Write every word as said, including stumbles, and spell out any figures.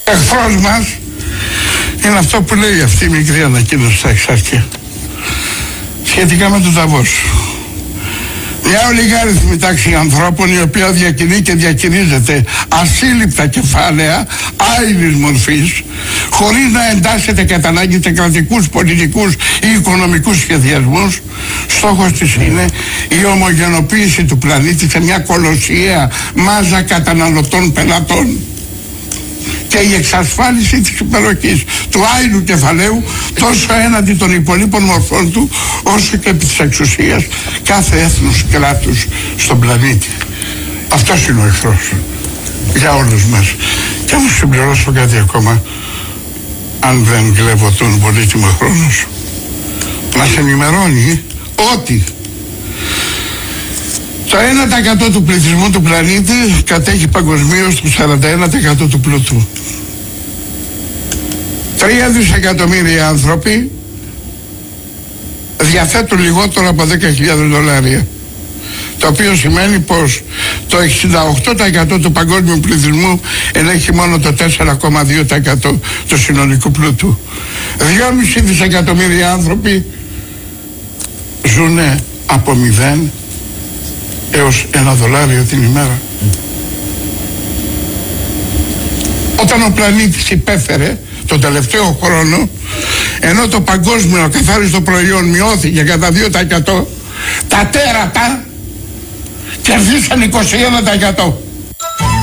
εχθρός μας είναι αυτό που λέει αυτή η μικρή ανακοίνωση στα εξάρτια σχετικά με τον Νταβός. Μια ολιγάριθμη τάξη ανθρώπων η οποία διακινεί και διακινίζεται ασύλληπτα κεφάλαια άειλης μορφής, χωρίς να εντάσσεται κατά ανάγκη σε κρατικούς, πολιτικούς ή οικονομικούς σχεδιασμούς. Στόχος της είναι η ομογενοποίηση του πλανήτη σε μια κολοσιαία μάζα καταναλωτών πελατών και η εξασφάλιση της υπεροχής του άειλου κεφαλαίου τόσο έναντι των υπολείπων μορφών του όσο και επί της εξουσίας κάθε έθνους κράτους στον πλανήτη. Αυτός είναι ο εχθρός για όλους μας. Και να συμπληρώσω κάτι ακόμα, αν δεν κλέβω τον πολύτιμο χρόνο σου, μας ενημερώνει ότι το ένα τοις εκατό του πληθυσμού του πλανήτη κατέχει παγκοσμίως το σαράντα ένα τοις εκατό του πλούτου. Τρία δισεκατομμύρια άνθρωποι διαθέτουν λιγότερο από δέκα χιλιάδες δολάρια. Το οποίο σημαίνει πως το εξήντα οκτώ τοις εκατό του παγκόσμιου πληθυσμού ελέγχει μόνο το τέσσερα κόμμα δύο τοις εκατό του συνολικού πλούτου. δυόμισι δισεκατομμύρια άνθρωποι ζουν από μηδέν έως ένα δολάριο την ημέρα. Mm. Όταν ο πλανήτης υπέφερε τον τελευταίο χρόνο, ενώ το παγκόσμιο ακαθάριστο προϊόν μειώθηκε κατά δύο τοις εκατό, τα τέρατα κερδίσαν είκοσι ένα τοις εκατό.